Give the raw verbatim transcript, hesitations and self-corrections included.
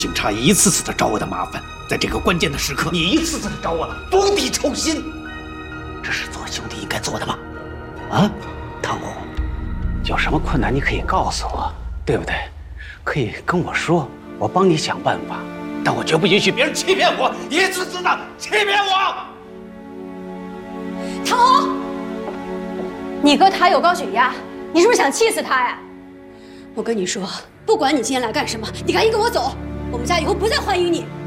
警察一次次的找我的麻烦，在这个关键的时刻，你一次次的找我釜底抽薪，这是做兄弟应该做的吗？啊，唐虎，有什么困难你可以告诉我，对不对？可以跟我说，我帮你想办法，但我绝不允许别人欺骗我，一次次的欺骗我。 唐红，你哥他有高血压，你是不是想气死他呀？我跟你说，不管你今天来干什么，你赶紧跟我走，我们家以后不再欢迎你。